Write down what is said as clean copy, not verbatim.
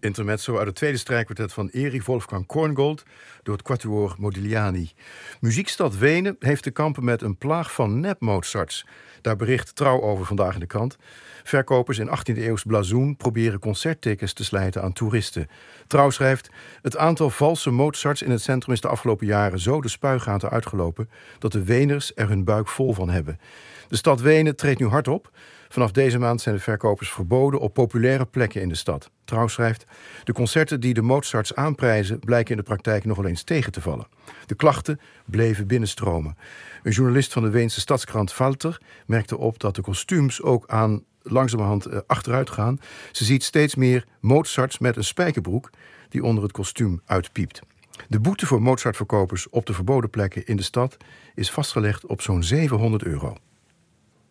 Intermezzo uit het tweede strijkkwartet van Erich Wolfgang Korngold door het Quatuor Modigliani. Muziekstad Wenen heeft te kampen met een plaag van nep-Mozarts. Daar bericht Trouw over vandaag in de krant. Verkopers in 18e-eeuws blazoen proberen concerttickets te slijten aan toeristen. Trouw schrijft: het aantal valse Mozarts in het centrum is de afgelopen jaren zo de spuigaten uitgelopen dat de Weners er hun buik vol van hebben. De stad Wenen treedt nu hard op. Vanaf deze maand zijn de verkopers verboden op populaire plekken in de stad. Trouw schrijft: de concerten die de Mozarts aanprijzen blijken in de praktijk nogal eens tegen te vallen. De klachten bleven binnenstromen. Een journalist van de Weense stadskrant Falter merkte op dat de kostuums ook langzamerhand achteruit gaan. Ze ziet steeds meer Mozarts met een spijkerbroek die onder het kostuum uitpiept. De boete voor Mozartverkopers op de verboden plekken in de stad is vastgelegd op zo'n €700.